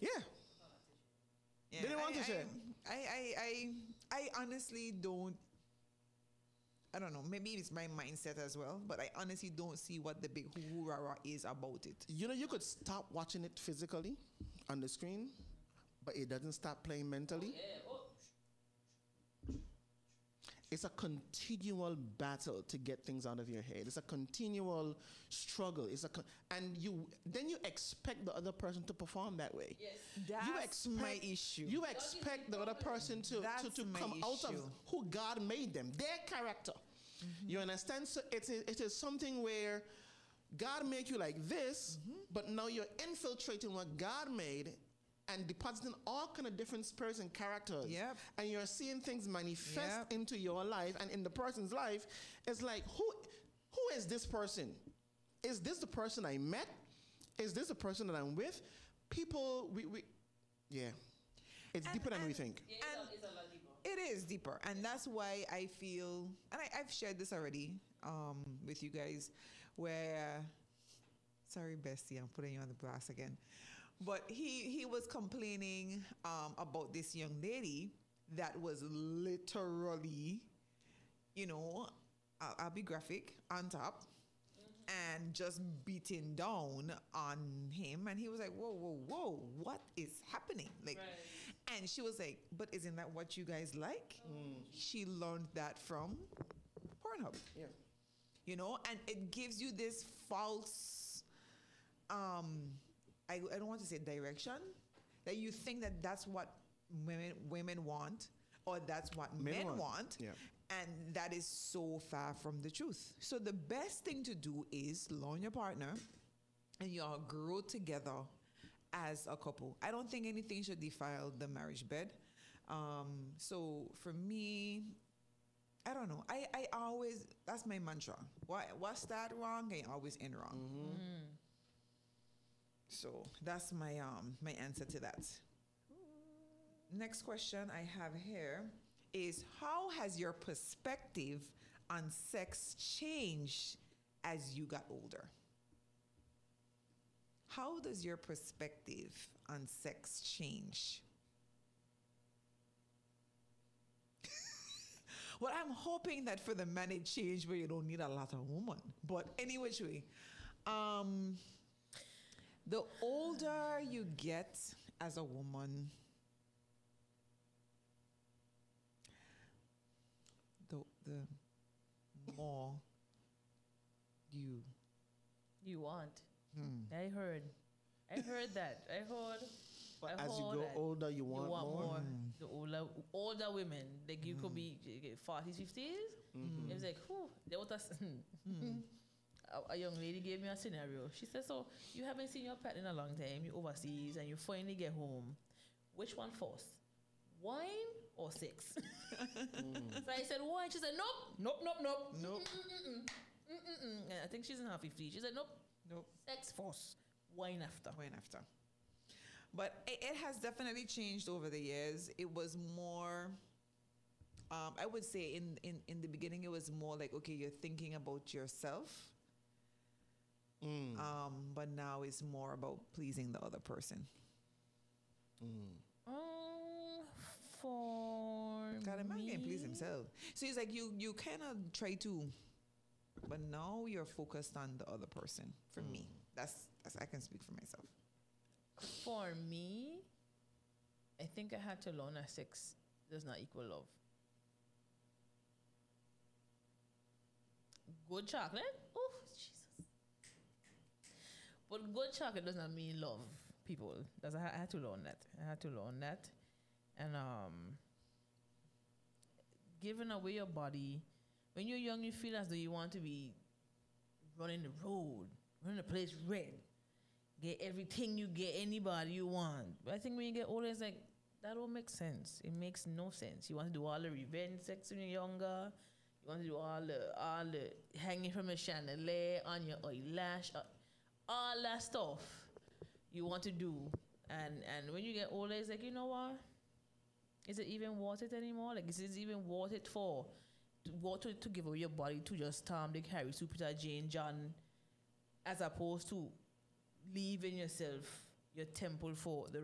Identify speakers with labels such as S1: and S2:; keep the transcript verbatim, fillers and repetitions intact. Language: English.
S1: Yeah.
S2: Yeah,
S1: They didn't want
S2: I,
S1: to share.
S2: I, I, I, I honestly don't. I don't know. Maybe it's my mindset as well, but I honestly don't see what the big hoo-rah is about it.
S1: You know, you could stop watching it physically on the screen, but it doesn't stop playing mentally.
S3: Oh, yeah. Oh.
S1: It's a continual battle to get things out of your head. It's a continual struggle. It's a con- and you then you expect the other person to perform that way.
S3: Yes.
S2: That's
S1: you expect,
S2: my issue.
S1: You
S3: That is
S1: expect
S3: the
S1: the other
S3: problem.
S1: person to, to,
S2: That's
S1: to
S2: my
S1: come out
S2: issue.
S1: of who God made them, their character.
S2: Mm-hmm.
S1: You understand? So it is, it is something where God made you like this,
S2: Mm-hmm.
S1: but now you're infiltrating what God made and depositing all kind of different spirits and characters.
S2: Yep.
S1: And you're seeing things manifest
S2: Yep.
S1: into your life and in the person's life. It's like, who, who is this person? Is this the person I met? Is this the person that I'm with? People, we, we yeah. It's
S2: And-
S1: deeper than we
S2: and-
S1: think.
S3: Yeah, it's,
S2: And-
S3: a, it's a lot deeper.
S2: It is deeper, and that's why I feel, and I, I've shared this already um, with you guys, where, sorry, Bestie, I'm putting you on the blast again, but he he was complaining um, about this young lady that was literally, you know, I'll, I'll be graphic, on top, and just beating down on him, and he was like, whoa, whoa, whoa, what is happening? Like,
S3: Right.
S2: and she was like, but isn't that what you guys like? She learned that from Pornhub,
S1: Yeah.
S2: you know, and it gives you this false, um, I, I don't want to say direction, that you think that that's what women women want, or that's what men,
S1: Men want.
S2: want,
S1: Yeah.
S2: and that is so far from the truth. So the best thing to do is learn your partner, and y'all grow together as a couple. I don't think anything should defile the marriage bed. Um, so for me, I don't know. I, I always, that's my mantra. What, what start wrong can always end wrong. So that's my um my answer to that. Next question I have here is, how has your perspective on sex changed as you got older? How does your perspective on sex change? Well, I'm hoping that for the man it changed where you don't need a lot of women. But any which way, um, the older you get as a woman, the the more you
S3: You want.
S1: Hmm.
S3: I heard. I heard that. I heard.
S1: But
S3: I
S1: as you
S3: heard
S1: grow
S3: that
S1: older, you want, more.
S3: The older, older women, like you could be forties, fifties. It was like, whew, there was a, a, a young lady gave me a scenario. She said, so you haven't seen your pet in a long time, you're overseas, and you finally get home. Which one first? Wine or sex? So I said, wine. She said, nope, nope, nope, nope.
S2: Nope.
S3: Mm-mm-mm. Mm-mm-mm. And I think she's in her fifties. She said, nope,
S2: Nope.
S3: sex first, wine after.
S2: Went after. But it, it has definitely changed over the years. It was more, um, I would say in, in, in the beginning, it was more like, okay, you're thinking about yourself.
S1: Mm.
S2: Um, but now it's more about pleasing the other person.
S1: Mm.
S3: Um, for
S2: God, a man
S3: me,
S2: can please himself. So it's like you, you kind of try to, but now you're focused on the other person. For me, that's, that's I can speak for myself.
S3: For me, I think I had to learn that sex does not equal love. Good chocolate? Oh, Jesus. But good chocolate does not mean love, people. That's, I had to learn that. I had to learn that. And um, giving away your body, when you're young, you feel as though you want to be running the road, running the place red. Get everything you get, anybody you want. But I think when you get older, it's like, that don't make sense. It makes no sense. You want to do all the revenge sex when you're younger. You want to do all the all the hanging from a chandelier on your eyelash, uh, all that stuff you want to do. And and when you get older, it's like, you know what? Is it even worth it anymore? Like, is it even worth it for to, worth to, to give away your body to just Tom, Dick, Harry, Sue, Peter, Jane, John, as opposed to leaving yourself, your temple for the